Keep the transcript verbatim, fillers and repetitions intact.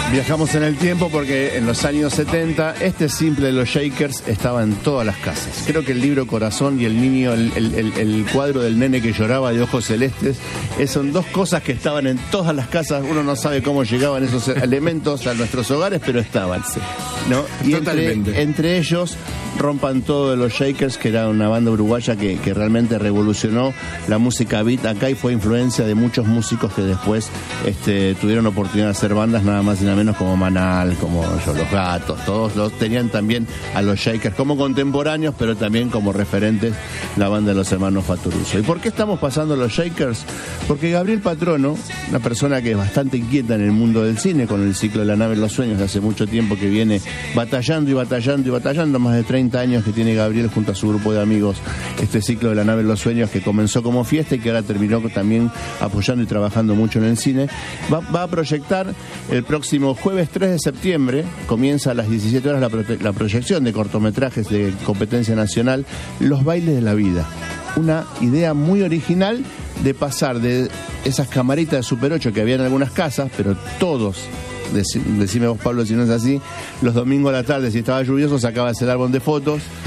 Viajamos en el tiempo porque en los años setenta este simple de los Shakers estaba en todas las casas. Creo que el libro Corazón y el niño, el, el, el, el cuadro del nene que lloraba de ojos celestes, son dos cosas que estaban en todas las casas. Uno no sabe cómo llegaban esos elementos a nuestros hogares, pero estaban, ¿no? Y entre, entre ellos Rompan Todo de los Shakers, que era una banda uruguaya que, que realmente revolucionó la música beat acá y fue influencia de muchos músicos que después este, tuvieron oportunidad de hacer bandas nada más y nada menos como Manal, como yo, Los Gatos. Todos los tenían también a los Shakers como contemporáneos, pero también como referentes la banda de los hermanos Fatoruso. ¿Y por qué estamos pasando los Shakers? Porque Gabriel Patrono, una persona que es bastante inquieta en el mundo del cine, con el ciclo de La Nave de los Sueños, de hace mucho tiempo que viene batallando y batallando y batallando, más de treinta años que tiene Gabriel junto a su grupo de amigos, este ciclo de La Nave de los Sueños que comenzó como fiesta y que ahora terminó también apoyando y trabajando mucho en el cine. Va, va a proyectar el próximo jueves tres de septiembre, comienza a las diecisiete horas la, pro, la proyección de cortometrajes de competencia nacional, Los Bailes de la Vida. Una idea muy original de pasar de esas camaritas de Super ocho que había en algunas casas, pero todos, decime vos Pablo si no es así, los domingos a la tarde, si estaba lluvioso, sacabas el álbum de fotos